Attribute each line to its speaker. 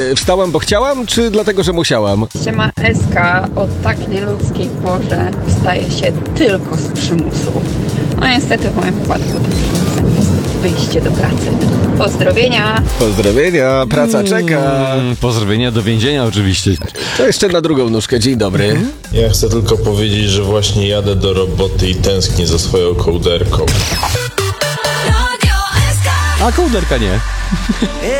Speaker 1: Wstałam, bo chciałam, czy dlatego, że musiałam?
Speaker 2: Ściema SK o tak nieludzkiej porze wstaje się tylko z przymusu. No niestety w moim wypadku to przymusem jest wyjście do pracy. Pozdrowienia!
Speaker 1: Pozdrowienia, praca czeka.
Speaker 3: Pozdrowienia do więzienia oczywiście.
Speaker 1: To jeszcze na drugą nóżkę, dzień dobry.
Speaker 4: Ja chcę tylko powiedzieć, że właśnie jadę do roboty i tęsknię za swoją kołderką.
Speaker 3: A kołderka nie.